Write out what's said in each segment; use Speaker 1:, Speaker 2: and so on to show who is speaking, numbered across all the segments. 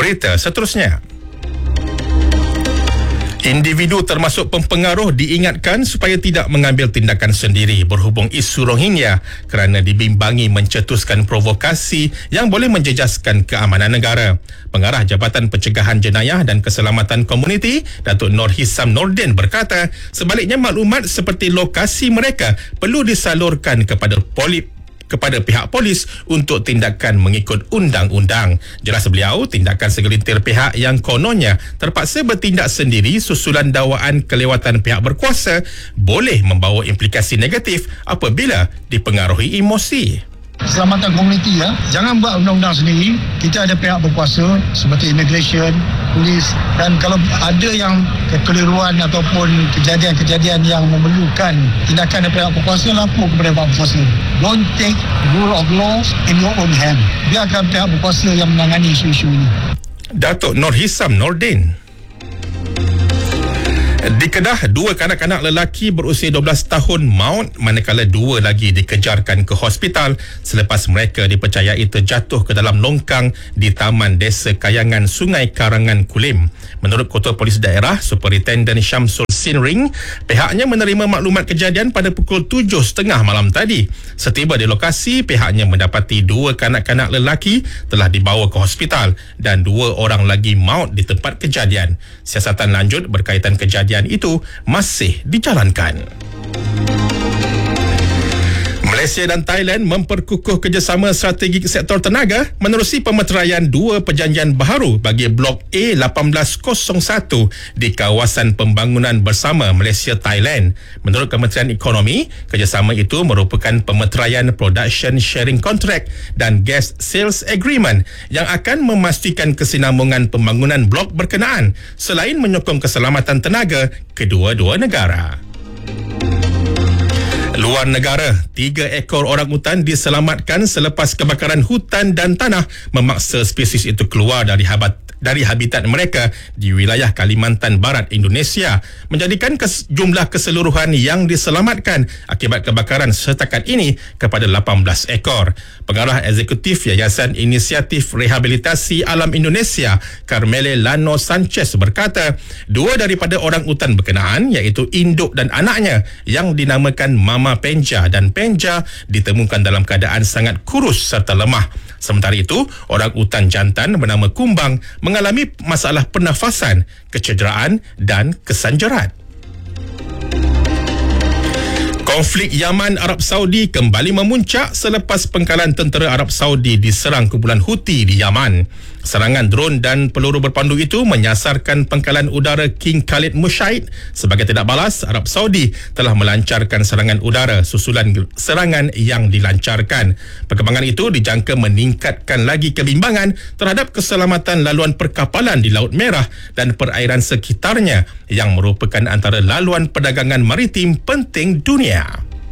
Speaker 1: Berita seterusnya. Individu termasuk pempengaruh diingatkan supaya tidak mengambil tindakan sendiri berhubung isu Rohingya kerana dibimbangi mencetuskan provokasi yang boleh menjejaskan keamanan negara. Pengarah Jabatan Pencegahan Jenayah dan Keselamatan Komuniti, Datuk Nur Hissam Nordin berkata, sebaliknya maklumat seperti lokasi mereka perlu disalurkan kepada pihak polis untuk tindakan mengikut undang-undang. Jelas beliau, tindakan segelintir pihak yang kononnya terpaksa bertindak sendiri susulan dakwaan kelewatan pihak berkuasa boleh membawa implikasi negatif apabila dipengaruhi emosi.
Speaker 2: Keselamatan komuniti, jangan buat undang-undang sendiri. Kita ada pihak berkuasa seperti immigration, polis, dan kalau ada yang kekeliruan ataupun kejadian-kejadian yang memerlukan tindakan dari pihak berkuasa, lapor kepada pihak berkuasa. Don't take rule of law in your own hand. Biarkan pihak berkuasa yang menangani isu-isu ini.
Speaker 1: Datuk Nur Hissam Nordin. Di Kedah, 2 kanak-kanak lelaki berusia 12 tahun maut manakala 2 lagi dikejarkan ke hospital selepas mereka dipercayai terjatuh ke dalam longkang di Taman Desa Kayangan Sungai Karangan Kulim. Menurut Ketua Polis Daerah, Superintenden Syamsul Sinring, pihaknya menerima maklumat kejadian pada pukul 7.30 malam tadi. Setiba di lokasi, pihaknya mendapati 2 kanak-kanak lelaki telah dibawa ke hospital dan 2 orang lagi maut di tempat kejadian. Siasatan lanjut berkaitan kejadian itu masih dijalankan. Malaysia dan Thailand memperkukuh kerjasama strategik sektor tenaga menerusi pemeteraian 2 perjanjian baharu bagi Blok A1801 di kawasan pembangunan bersama Malaysia-Thailand. Menurut Kementerian Ekonomi, kerjasama itu merupakan pemeteraian Production Sharing Contract dan Gas Sales Agreement yang akan memastikan kesinambungan pembangunan blok berkenaan selain menyokong keselamatan tenaga kedua-dua negara. Luar negara, 3 ekor orangutan diselamatkan selepas kebakaran hutan dan tanah memaksa spesies itu keluar dari habitat mereka di wilayah Kalimantan Barat, Indonesia, menjadikan jumlah keseluruhan yang diselamatkan akibat kebakaran setakat ini kepada 18 ekor. Pengarah Eksekutif Yayasan Inisiatif Rehabilitasi Alam Indonesia, Carmele Lano Sanchez berkata, 2 daripada orangutan berkenaan iaitu induk dan anaknya yang dinamakan Mama Penja dan Penja ditemukan dalam keadaan sangat kurus serta lemah. Sementara itu, orangutan jantan bernama Kumbang mengalami masalah pernafasan, kecederaan dan kesanjerat. Konflik Yaman Arab Saudi kembali memuncak selepas pengkalan tentera Arab Saudi diserang kumpulan Houthi di Yaman. Serangan dron dan peluru berpandu itu menyasarkan pengkalan udara King Khalid Mushahid. Sebagai tindak balas, Arab Saudi telah melancarkan serangan udara susulan serangan yang dilancarkan. Perkembangan itu dijangka meningkatkan lagi kebimbangan terhadap keselamatan laluan perkapalan di Laut Merah dan perairan sekitarnya yang merupakan antara laluan perdagangan maritim penting dunia.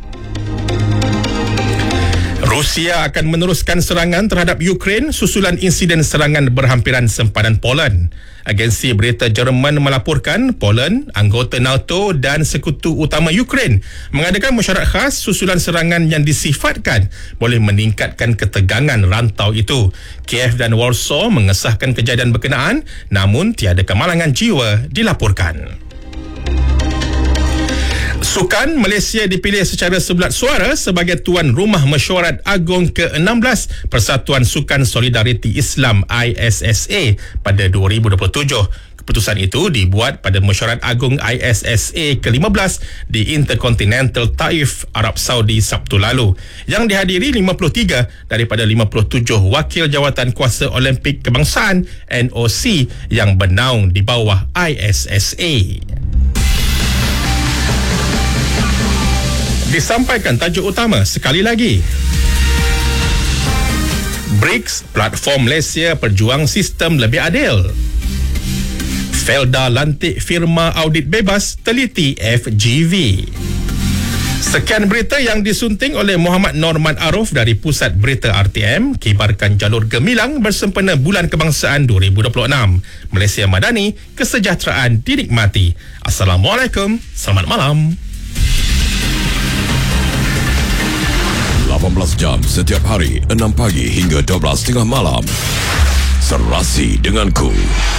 Speaker 1: Rusia akan meneruskan serangan terhadap Ukraine susulan insiden serangan berhampiran sempadan Poland. Agensi berita Jerman melaporkan Poland, anggota NATO dan sekutu utama Ukraine mengadakan mesyuarat khas susulan serangan yang disifatkan boleh meningkatkan ketegangan rantau itu. Kiev dan Warsaw mengesahkan kejadian berkenaan, namun tiada kemalangan jiwa dilaporkan. Sukan, Malaysia dipilih secara sebulat suara sebagai tuan rumah mesyuarat agung ke-16 Persatuan Sukan Solidariti Islam ISSA pada 2027. Keputusan itu dibuat pada mesyuarat agung ISSA ke-15 di Intercontinental Taif, Arab Saudi Sabtu lalu, yang dihadiri 53 daripada 57 wakil jawatan kuasa Olimpik Kebangsaan NOC yang bernaung di bawah ISSA. Disampaikan tajuk utama sekali lagi. BRICS, platform Malaysia perjuang sistem lebih adil. Felda lantik firma audit bebas teliti FGV. Sekian berita yang disunting oleh Muhammad Norman Aruf dari Pusat Berita RTM, kibarkan jalur gemilang bersempena Bulan Kebangsaan 2026. Malaysia Madani, kesejahteraan dinikmati. Assalamualaikum, selamat malam.
Speaker 3: 18 jam setiap hari, 6 pagi hingga 12.30 malam. Masih denganku